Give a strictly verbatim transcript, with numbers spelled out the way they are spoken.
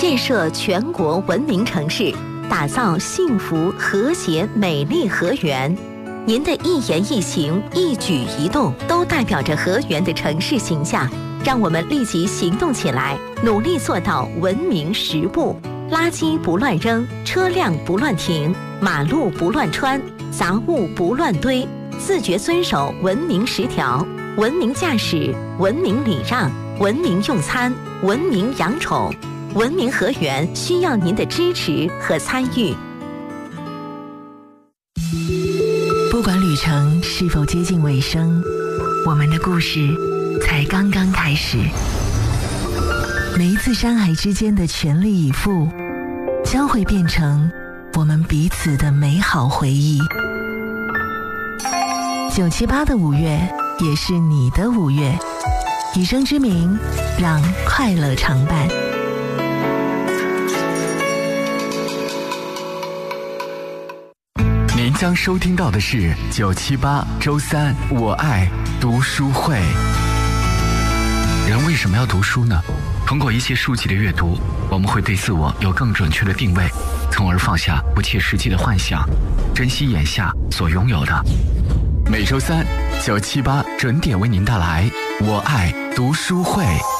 建设全国文明城市，打造幸福和谐美丽河源。您的一言一行、一举一动都代表着河源的城市形象。让我们立即行动起来，努力做到文明十步：垃圾不乱扔，车辆不乱停，马路不乱穿，杂物不乱堆，自觉遵守文明十条。文明驾驶，文明礼让，文明用餐，文明养宠。文明河源需要您的支持和参与。 不管旅程是否接近尾声，我们的故事才刚刚开始。每一次山海之间的全力以赴，将会变成我们彼此的美好回忆。九七八的五月，也是你的五月。以声之名，让快乐常伴。 您将收听到的是九七八周三我爱读书会。人为什么要读书呢？通过一些书籍的阅读，我们会对自我有更准确的定位，从而放下不切实际的幻想，珍惜眼下所拥有的。每周三九七八准点为您带来我爱读书会。